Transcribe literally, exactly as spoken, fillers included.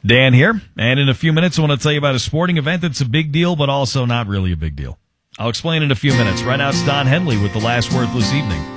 Dan here, and in a few minutes I want to tell you about a sporting event that's a big deal, but also not really a big deal. I'll explain in a few minutes. Right now it's Don Henley with the last word this evening.